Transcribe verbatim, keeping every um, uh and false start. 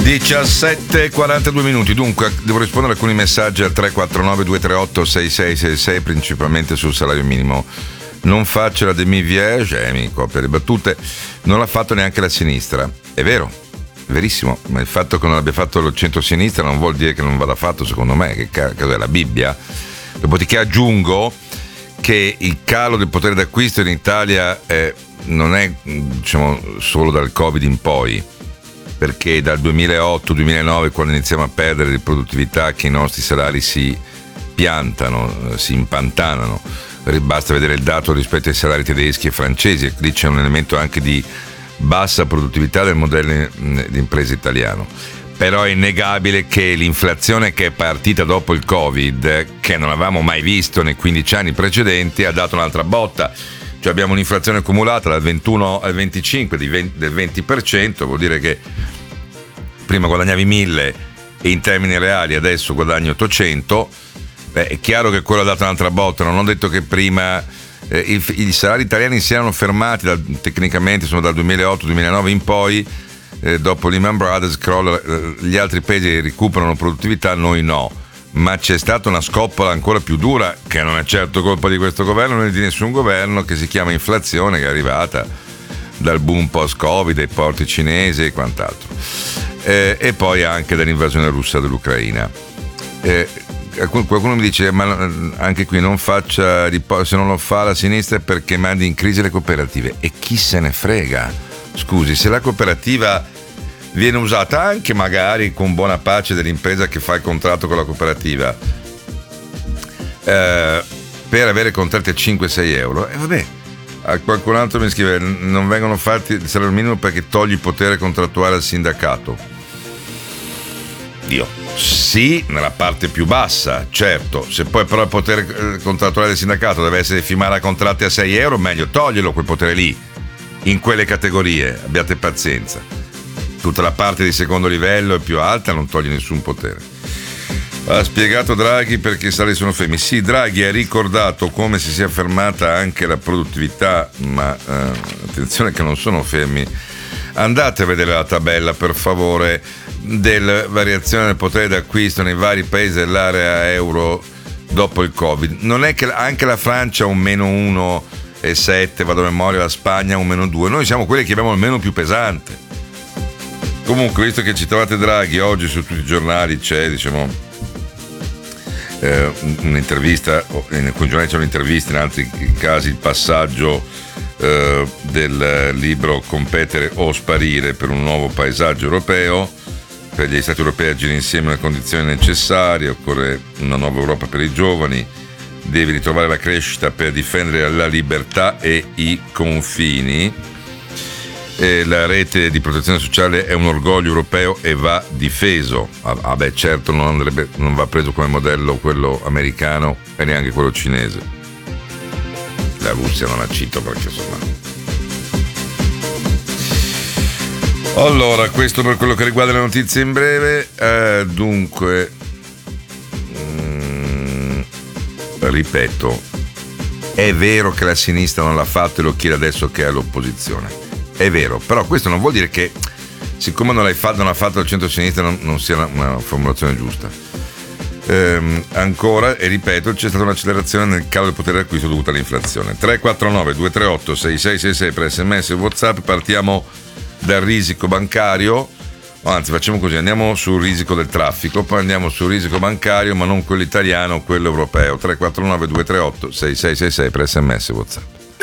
diciassette e quarantadue minuti. Dunque devo rispondere a alcuni messaggi al tre quattro nove due tre otto sei sei sei sei, principalmente sul salario minimo. Non faccio la demi-vierge, eh, mi copia le battute. Non l'ha fatto neanche la sinistra. È vero, verissimo, ma il fatto che non abbia fatto il centro-sinistra non vuol dire che non vada fatto, secondo me. Che caso è la Bibbia? Dopodiché aggiungo che il calo del potere d'acquisto in Italia eh, non è, diciamo, solo dal Covid in poi, perché dal duemilaotto duemilanove, quando iniziamo a perdere di produttività, che i nostri salari si piantano, si impantanano. Basta vedere il dato rispetto ai salari tedeschi e francesi, lì c'è un elemento anche di bassa produttività del modello di impresa italiano. Però è innegabile che l'inflazione che è partita dopo il Covid, che non avevamo mai visto nei quindici anni precedenti, ha dato un'altra botta. Cioè abbiamo un'inflazione accumulata dal ventuno al venticinque di venti, del venti per cento, vuol dire che prima guadagnavi mille e in termini reali adesso guadagni ottocento. Beh, è chiaro che quello ha dato un'altra botta. Non ho detto che prima eh, i, i salari italiani si erano fermati, dal, tecnicamente sono dal duemilaotto duemilanove in poi, eh, dopo Lehman Brothers crolla, eh, gli altri paesi recuperano produttività, noi no. Ma c'è stata una scoppola ancora più dura, che non è certo colpa di questo governo né di nessun governo, che si chiama inflazione, che è arrivata dal boom post-Covid, dai porti cinesi e quant'altro, eh, e poi anche dall'invasione russa dell'Ucraina. Eh, qualcuno mi dice, ma anche qui non faccia, se non lo fa la sinistra è perché mandi in crisi le cooperative. E chi se ne frega? Scusi, se la cooperativa viene usata anche magari con buona pace dell'impresa che fa il contratto con la cooperativa eh, per avere contratti a cinque sei euro, e eh, vabbè, a qualcun altro mi scrive, non vengono fatti il salario minimo perché togli il potere contrattuale al sindacato. Dio, sì, nella parte più bassa, certo. Se poi però il potere contrattuale del sindacato deve essere firmare a contratti a sei euro, meglio toglierlo quel potere lì, in quelle categorie, abbiate pazienza. Tutta la parte di secondo livello e più alta non toglie nessun potere. Ha spiegato Draghi perché i salari sono fermi. Sì, Draghi ha ricordato come si sia fermata anche la produttività, ma eh, attenzione che non sono fermi. Andate a vedere la tabella, per favore, della variazione del potere d'acquisto nei vari paesi dell'area euro dopo il Covid. Non è che anche la Francia ha un meno uno virgola sette, vado a memoria, la Spagna ha un meno due. Noi siamo quelli che abbiamo il meno più pesante. Comunque, visto che citavate Draghi, oggi su tutti i giornali c'è, diciamo, eh, un'intervista, in alcuni giornali c'è un'intervista, in altri casi il passaggio eh, del libro Competere o sparire per un nuovo paesaggio europeo. Per gli Stati europei agire insieme alle condizioni necessarie, occorre una nuova Europa per i giovani, devi ritrovare la crescita per difendere la libertà e i confini. E la rete di protezione sociale è un orgoglio europeo e va difeso. Ah, ah beh, certo, non, andrebbe, non va preso come modello quello americano e neanche quello cinese. La Russia non la cito perché insomma. Allora, questo per quello che riguarda le notizie in breve. Eh, dunque, mm, ripeto, è vero che la sinistra non l'ha fatto e lo chiede adesso che è all'opposizione. È vero, però questo non vuol dire che, siccome non l'hai fatto, non l'ha fatto il centro-sinistra, non, non sia una, una formulazione giusta. Ehm, ancora, e ripeto, c'è stata un'accelerazione nel calo del potere d'acquisto dovuta all'inflazione. tre quattro nove due tre otto sei sei sei sei per sms e WhatsApp. Partiamo dal risico bancario, o anzi facciamo così, andiamo sul risico del traffico, poi andiamo sul risico bancario, ma non quello italiano, quello europeo. Tre quattro nove due tre otto sei sei sei sei per sms e WhatsApp.